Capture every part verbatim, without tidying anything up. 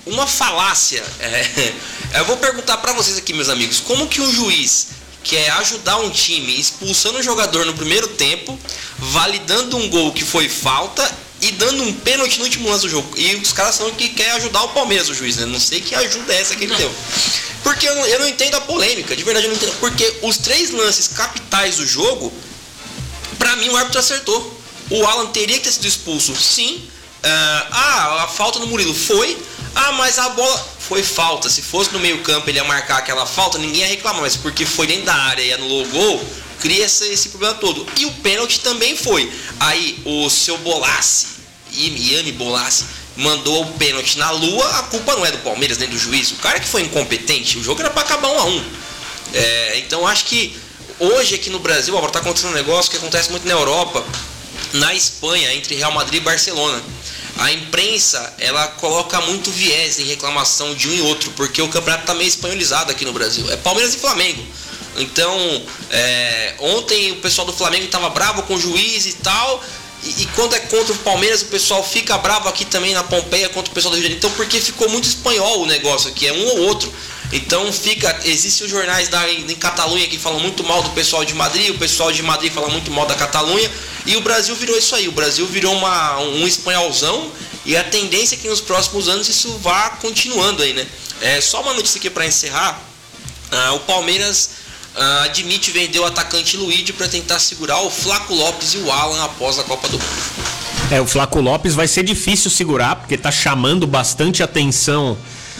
uma falácia. É, eu vou perguntar para vocês aqui, meus amigos, como que um juiz quer ajudar um time expulsando um jogador no primeiro tempo, validando um gol que foi falta e dando um pênalti no último lance do jogo. E os caras são que quer ajudar o Palmeiras, o juiz, né? Não sei que ajuda é essa que ele deu. Porque eu não, eu não entendo a polêmica, de verdade eu não entendo. Porque os três lances capitais do jogo, pra mim o árbitro acertou. O Alan teria que ter sido expulso, sim. Uh, ah, a falta no Murilo foi. Ah, mas a bola foi falta. Se fosse no meio campo ele ia marcar aquela falta, ninguém ia reclamar. Mas porque foi dentro da área e anulou o gol, cria esse, esse problema todo. E o pênalti também foi. Aí o seu Bolassi, Iane Bolassi, mandou o pênalti na lua. A culpa não é do Palmeiras nem do juiz. O cara que foi incompetente, o jogo era para acabar um a um. É, então acho que hoje aqui no Brasil está acontecendo um negócio que acontece muito na Europa, na Espanha, entre Real Madrid e Barcelona. A imprensa, ela coloca muito viés em reclamação de um e outro, porque o campeonato está meio espanholizado aqui no Brasil. É Palmeiras e Flamengo. Então, é, ontem o pessoal do Flamengo estava bravo com o juiz e tal, e, e quando é contra o Palmeiras, o pessoal fica bravo aqui também na Pompeia contra o pessoal do Rio de Janeiro. Então, porque ficou muito espanhol o negócio aqui, é um ou outro. Então fica, existem os jornais da, em Catalunha que falam muito mal do pessoal de Madrid, o pessoal de Madrid fala muito mal da Catalunha, e o Brasil virou isso aí, o Brasil virou uma, um espanholzão, e a tendência é que nos próximos anos isso vá continuando aí, né? É, só uma notícia aqui para encerrar, ah, o Palmeiras ah, admite vender o atacante Luigi para tentar segurar o Flaco Lopes e o Alan após a Copa do Mundo. É, o Flaco Lopes vai ser difícil segurar, porque tá chamando bastante atenção,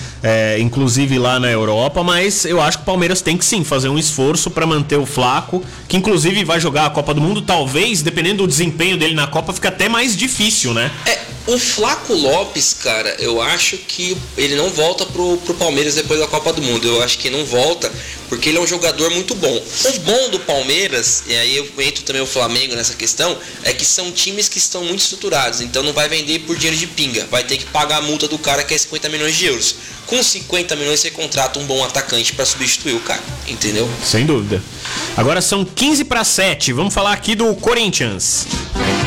É, inclusive lá na Europa, mas eu acho que o Palmeiras tem que sim fazer um esforço para manter o Flaco, que inclusive vai jogar a Copa do Mundo. Talvez, dependendo do desempenho dele na Copa, fica até mais difícil, né? É, o Flaco Lopes, cara, eu acho que ele não volta pro, pro Palmeiras depois da Copa do Mundo. Eu acho que não volta, porque ele é um jogador muito bom. O bom do Palmeiras, e aí eu entro também o Flamengo nessa questão, é que são times que estão muito estruturados, então não vai vender por dinheiro de pinga, vai ter que pagar a multa do cara, que é cinquenta milhões de euros. Com cinquenta milhões você contrata um bom atacante para substituir o cara, entendeu? Sem dúvida. Agora são quinze para sete, vamos falar aqui do Corinthians.